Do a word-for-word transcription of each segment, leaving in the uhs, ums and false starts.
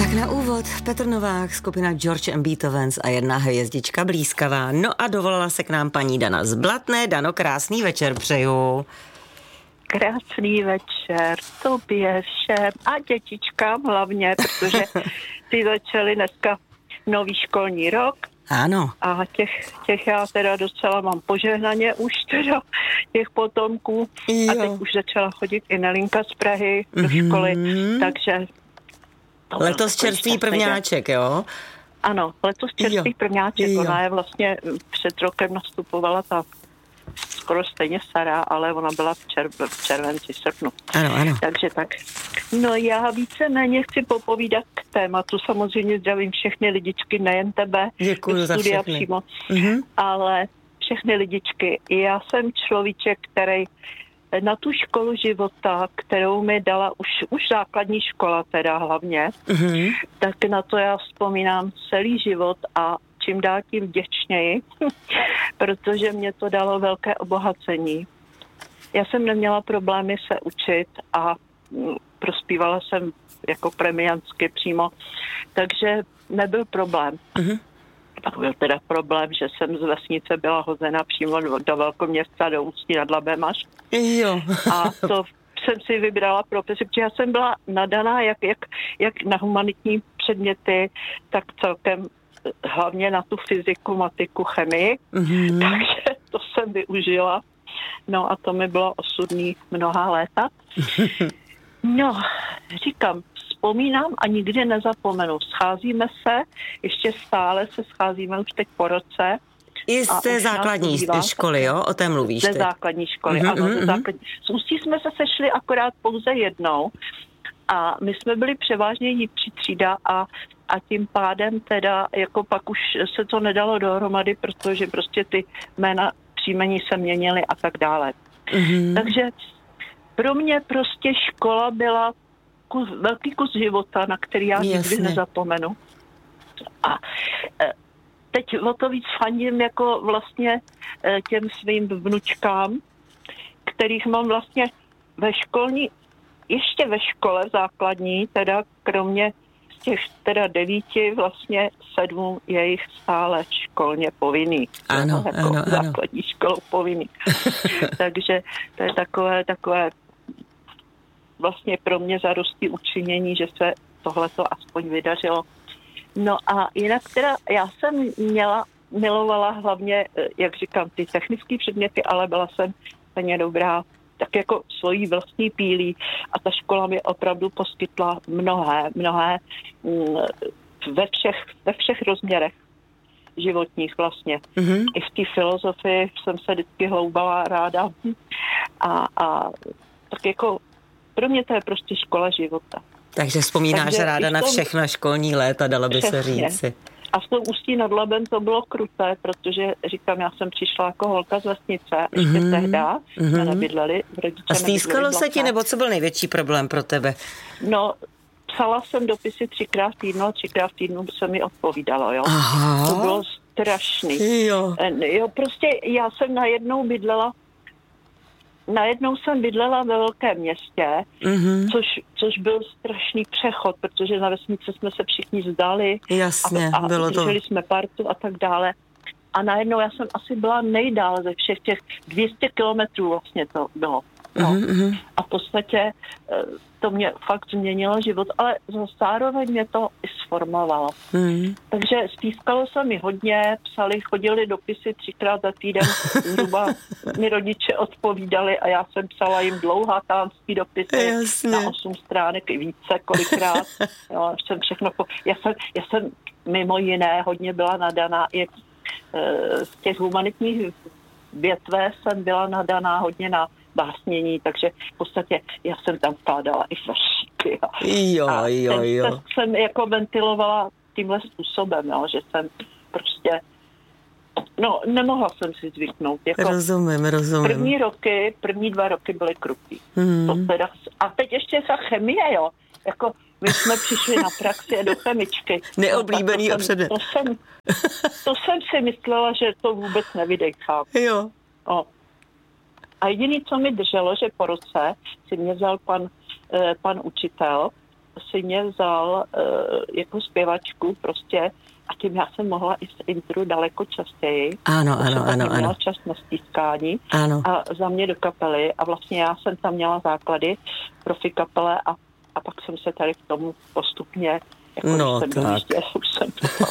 Tak na úvod Petr Novák, skupina George and Beethovens a jedna hvězdička blízkavá. No a dovolala se k nám paní Dana z Blatné. Dano, krásný večer přeju. Krásný večer tobě všem a dětičkám hlavně, protože ty začaly dneska nový školní rok. Ano. A těch, těch já teda docela mám požehnaně už teda těch potomků. Jo. A teď už začala chodit i Nelinka z Prahy do mm-hmm. školy, takže... Letos čerstvý prvňáček, jo? Ano, letos čerstvý jo. prvňáček. Jo. Ona je vlastně před rokem nastupovala ta skoro stejně stará, ale ona byla v, červ- v červenci, srpnu. Ano, ano. Takže tak. No já víceméně chci popovídat k tématu. Samozřejmě zdravím všechny lidičky, nejen tebe. Děkuju za všechny. Přímo, mhm. ale všechny lidičky. Já jsem človíček, který na tu školu života, kterou mi dala už, už základní škola teda hlavně, mm-hmm. tak na to já vzpomínám celý život a čím dál tím vděčněji, protože mě to dalo velké obohacení. Já jsem neměla problémy se učit a prospívala jsem jako premiansky přímo, takže nebyl problém. Mm-hmm. Pak byl teda problém, že jsem z vesnice byla hozena přímo do, do velkoměsta, do Ústí nad Labem až. Jo. A to jsem si vybrala profesi, protože já jsem byla nadaná jak, jak, jak na humanitní předměty, tak celkem hlavně na tu fyziku, matiku, chemii. Mm-hmm. Takže to jsem využila. No a to mi bylo osudný mnoha léta. No, říkám, vzpomínám a nikdy nezapomenu. Scházíme se, ještě stále se scházíme už teď po roce. I z té základní školy, jo? O té mluvíš Ze teď. základní školy, mm-hmm, ano. Mm-hmm. Ze základní. Z Ústí jsme se sešli akorát pouze jednou a my jsme byli převážně jí třída a, a tím pádem teda, jako pak už se to nedalo dohromady, protože prostě ty jména příjmení se měnily a tak dále. Mm-hmm. Takže pro mě prostě škola byla kus, velký kus života, na který já nikdy Jasně. nezapomenu. A e, teď o to víc fandím jako vlastně e, těm svým vnučkám, kterých mám vlastně ve školní, ještě ve škole základní, teda kromě z těch teda devíti, vlastně sedm je jich stále školně povinný. Ano, jako ano, ano. Základní školou povinný. Takže to je takové, takové vlastně pro mě zarostí učinění, že se tohleto aspoň vydařilo. No a jinak teda já jsem měla, milovala hlavně, jak říkám, ty technické předměty, ale byla jsem stejně dobrá tak jako svojí vlastní pílí a ta škola mi opravdu poskytla mnohé, mnohé ve všech, ve všech rozměrech životních vlastně. Mm-hmm. I v té filozofii jsem se vždycky hloubala ráda a, a tak jako pro mě to je prostě škola života. Takže vzpomínáš Takže ráda tom, na všechna školní léta, dalo by se říci. A v tom Ústí nad Labem to bylo kruté, protože říkám, já jsem přišla jako holka z vesnice, ještě mm-hmm. tehda, jsme mm-hmm. nebydleli. A stýskalo se ti, nebo co byl největší problém pro tebe? No, psala jsem dopisy třikrát v týdnu a třikrát v týdnu se mi odpovídalo, jo. Aha. To bylo strašný. Jo. Jo, prostě já jsem najednou bydlela Najednou jsem bydlela ve velkém městě, mm-hmm. což, což byl strašný přechod, protože na vesnici jsme se všichni zdali. Jasně, a, a bylo to. drželi jsme partu a tak dále. A najednou já jsem asi byla nejdál ze všech těch dvě stě kilometrů vlastně to bylo. No. Mm-hmm. A v podstatě to mě fakt změnilo život, ale zároveň mě to i sformovalo. Mm-hmm. Takže stýskalo se mi hodně, psali, chodili dopisy třikrát za týden, zhruba mi rodiče odpovídali a já jsem psala jim dlouhatánský dopisy Jasně. na osm stránek i více kolikrát. Jo, jsem všechno po... já, jsem, já jsem mimo jiné hodně byla nadaná i z těch humanitních větve jsem byla nadaná hodně na básnění, takže v podstatě já jsem tam vkládala i veršíky. Jo, jo, jo. Tak jsem jako ventilovala tímhle způsobem, jo, že jsem prostě, no nemohla jsem si zvyknout. Jako rozumím, rozumím. První roky, první dva roky byly krutý. Hmm. To teda, a teď ještě ta chemie, jo, jako my jsme přišli na praxi a do chemičky. Neoblíbený no, předmět. To jsem, to jsem si myslela, že to vůbec nevydechám. Jo. O. A jediné, co mi drželo, že po roce si mě vzal pan, eh, pan učitel si mě vzal uh, jako zpěvačku prostě a tím já jsem mohla i z intru daleko častěji. Ano, ano, ano, ano. Měla čas na stýskání ano. A za mě do kapely a vlastně já jsem tam měla základy profi kapele a, a pak jsem se tady k tomu postupně jako no, jsem tak. Dojíždě, už jsem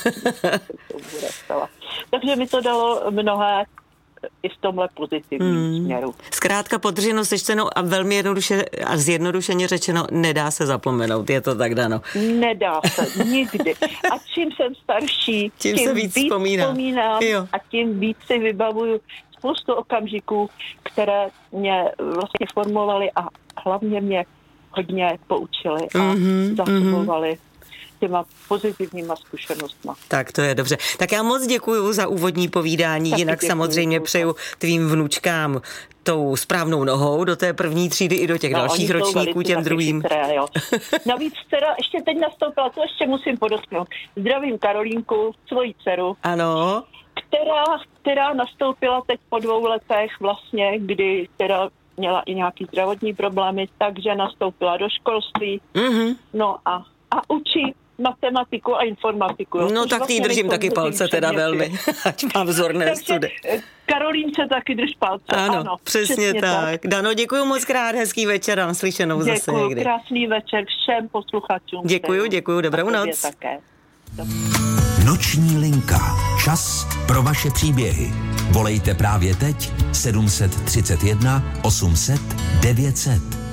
to takže mi to dalo mnohé i v tomhle pozitivním hmm. směru. Zkrátka podrženo, sečteno a velmi jednoduše a zjednodušeně řečeno, nedá se zapomenout, je to tak, Dano? Nedá se, nikdy. A čím jsem starší, tím, tím se víc, víc vzpomínám, vzpomínám a tím víc si vybavuju spoustu okamžiků, které mě vlastně formovaly a hlavně mě hodně poučily a mm-hmm, zasobovali mm-hmm. těma pozitivníma zkušenostma. Tak to je dobře. Tak já moc děkuju za úvodní povídání, tak jinak samozřejmě přeju tvým vnučkám tou správnou nohou do té první třídy i do těch no, dalších ročníků, těm druhým. Chytré, jo. Navíc teda ještě teď nastoupila, to ještě musím podotknout. Zdravím Karolínku, svoji dceru. Ano. Která, která nastoupila teď po dvou letech vlastně, kdy teda měla i nějaký zdravotní problémy, takže nastoupila do školství. Mm-hmm. No a, a učí matematiku a informatiku. No tak vlastně ty držím taky palce teda velmi, ať má vzorné study. Karolínce taky drž palce. Ano, ano přesně, přesně tak. tak. Dano, děkuju moc krát, hezký večer, nám slyšenou děkuju, zase někdy. Děkuju, krásný večer všem posluchačům. Děkuju, děkuju, dobrou noc. Také. Noční linka. Čas pro vaše příběhy. Volejte právě teď sedm set třicet jedna osm set devět set.